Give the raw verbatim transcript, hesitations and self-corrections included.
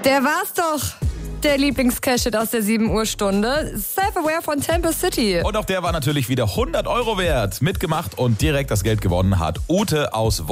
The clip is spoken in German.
Der war's doch. Der Lieblings-Cash-Hit aus der sieben Uhr Stunde. Self-Aware von Temple City. Und auch der war natürlich wieder hundert Euro wert. Mitgemacht und direkt das Geld gewonnen hat Ute aus